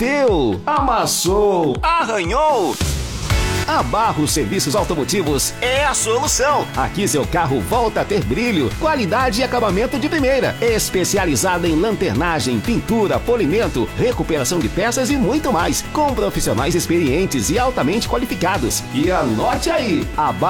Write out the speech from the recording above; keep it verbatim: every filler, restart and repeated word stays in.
bateu, amassou, arranhou. A Barros Serviços Automotivos é a solução. Aqui seu carro volta a ter brilho, qualidade e acabamento de primeira. Especializada em lanternagem, pintura, polimento, recuperação de peças e muito mais. Com profissionais experientes e altamente qualificados. E anote aí, a